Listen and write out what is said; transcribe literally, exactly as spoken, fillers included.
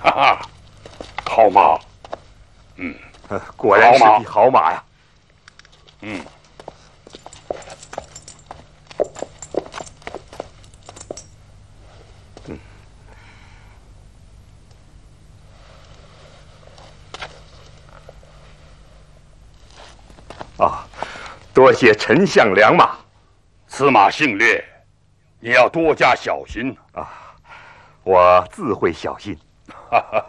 哈哈，好马，嗯， 果然是匹好马呀。 嗯。 嗯。啊，多谢丞相良马。 此马姓烈，你要多加小心啊！我自会小心。 哈哈。